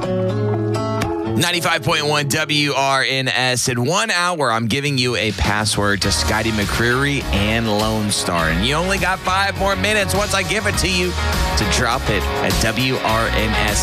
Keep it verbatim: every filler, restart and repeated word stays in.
ninety-five point one W R N S. In one hour, I'm giving you a password to Scotty McCreery and Lone Star. And you only got five more minutes once I give it to you to drop it at W R N S